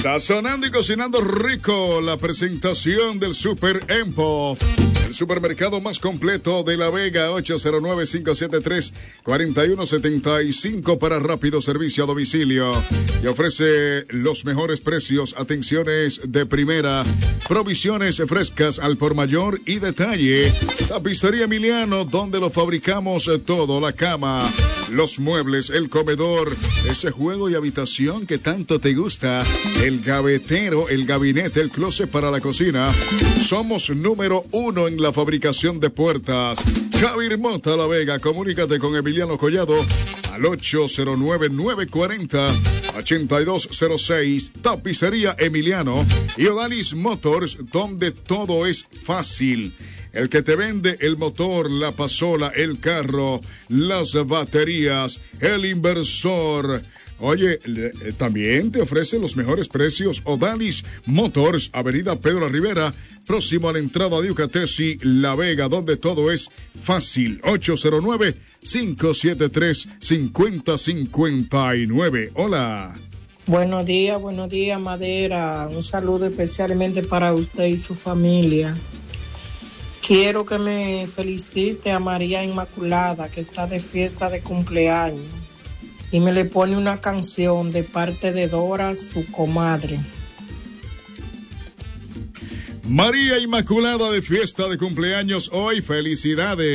Sazonando y cocinando rico, la presentación del Super Empo, el supermercado más completo de La Vega. 809-573-4175 para rápido servicio a domicilio. Y ofrece los mejores precios, atenciones de primera, provisiones frescas al por mayor y detalle. Tapicería Emiliano, donde lo fabricamos todo, la cama, los muebles, el comedor, ese juego y habitación que tanto te gusta, el gavetero, el gabinete, el closet para la cocina. Somos número 1 en la fabricación de puertas. Javier Mota La Vega, comunícate con Emiliano Collado al 809-940-8206. Tapicería Emiliano y Odalis Motors, donde todo es fácil. El que te vende el motor, la pasola, el carro, las baterías, el inversor. Oye, también te ofrece los mejores precios. Odalis Motors, Avenida Pedro Rivera, próximo a la entrada de Ucatesi, La Vega, donde todo es fácil. 809-573-5059. Hola. Buenos días, Madera. Un saludo especialmente para usted y su familia. Quiero que me felicite a María Inmaculada, que está de fiesta de cumpleaños. Y me le pone una canción de parte de Dora, su comadre. María Inmaculada de fiesta de cumpleaños hoy. Felicidades.